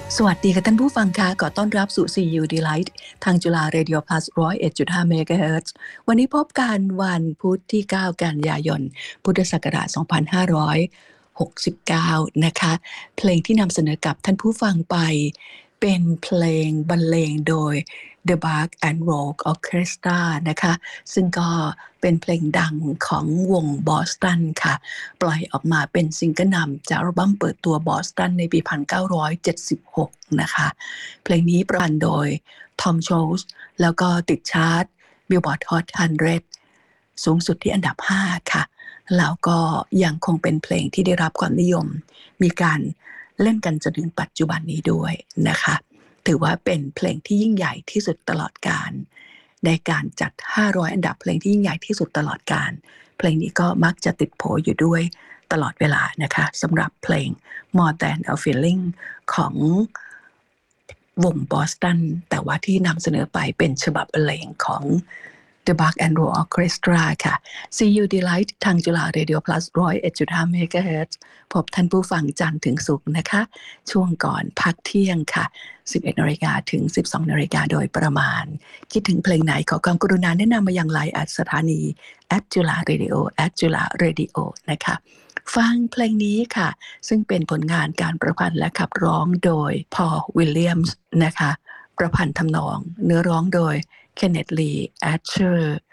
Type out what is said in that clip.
สวัสดีค่ะท่านผู้ฟังค่ะขอต้อนรับสู่ CU Delight ทางจุฬา Radio Plus 101.5 MHz วันนี้พบกันวันพุธที่ 9 กันยายน พุทธศักราช 2569 นะคะ เพลงที่นำเสนอกับท่านผู้ฟังไปเป็นเพลงบรรเลงโดย The Bark and Rogue Orchestra นะคะ ซึ่งก็เป็นเพลงดังของวงบอสตันค่ะ ปล่อยออกมาเป็นซิงเกิลนำจากอัลบั้มเปิดตัวบอสตันในปี 1976 นะคะ เพลงนี้ประพันธ์โดยทอมโชลส์แล้วก็ติดชาร์ต Billboard Hot 100 สูงสุดที่อันดับ 5 ค่ะ แล้วก็ยังคงเป็นเพลงที่ได้รับความนิยม มีการเล่นกันจนถึงปัจจุบันนี้ด้วยนะคะ ถือว่าเป็นเพลงที่ยิ่งใหญ่ที่สุดตลอดกาลในการจัด 500 อันดับเพลงที่ยิ่งใหญ่ที่สุดตลอดกาล เพลงนี้ก็มักจะติดโผอยู่ด้วยตลอดเวลานะคะสำหรับเพลง More Than a Feeling ของวงบอสตันแต่ว่าที่นำเสนอไปเป็นฉบับบรรเลงของ The Bark and Rogue Orchestra ค่ะ CU Delight ทางจุฬา Radio Plus 101.5 MHz พบท่านผู้ฟังจันทร์ถึงศุกร์นะคะ ช่วงก่อนพักเที่ยงค่ะ 11 นาฬิกาถึง 12 นาฬิกาโดยประมาณ คิดถึงเพลงไหนขอความกรุณาแนะนำมายังไลน์สถานี @Jula Radio @Jula Radio นะคะ ฟังเพลงนี้ค่ะ ซึ่งเป็นผลงานการประพันธ์และขับร้องโดยพอลวิลเลียมส์นะคะ ประพันธ์ทำนองเนื้อร้องโดยเคนเนธลีแอชเชอร์